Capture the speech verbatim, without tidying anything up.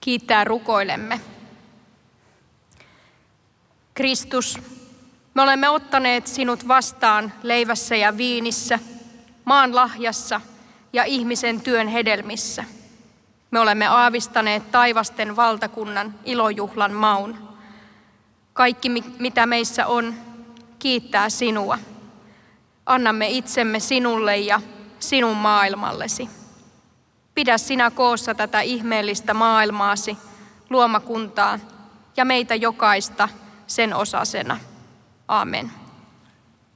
Kiittää rukoilemme. Kristus, me olemme ottaneet sinut vastaan leivässä ja viinissä, maan lahjassa ja ihmisen työn hedelmissä. Me olemme aavistaneet taivasten valtakunnan ilojuhlan maun. Kaikki, mitä meissä on, kiittää sinua. Annamme itsemme sinulle ja sinun maailmallesi. Pidä sinä koossa tätä ihmeellistä maailmaasi, luomakuntaa ja meitä jokaista sen osasena. Aamen.